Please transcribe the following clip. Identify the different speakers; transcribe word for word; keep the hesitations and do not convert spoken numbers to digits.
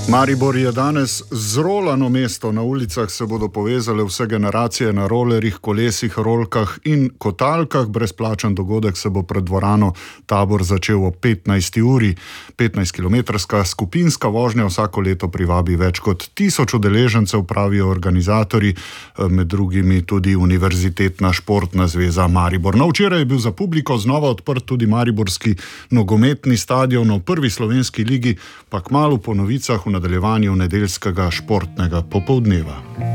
Speaker 1: Maribor je danes zrolano mesto. Na ulicah se bodo povezale vse generacije na rolerjih, kolesih, rolkah in kotalkah. Brezplačen dogodek se bo pred dvorano Tabor začel ob petnajsti uri. petnajstkilometrska skupinska vožnja vsako leto privabi več kot tisoč udeležencev, pravijo organizatorji, med drugimi tudi Univerzitetna športna zveza Maribor. No, včeraj je bil za publiko znova odprt tudi mariborski nogometni stadion v prvi slovenski ligi, pa kmalu po novicah v nadaljevanju nedeljskega športnega popoldneva.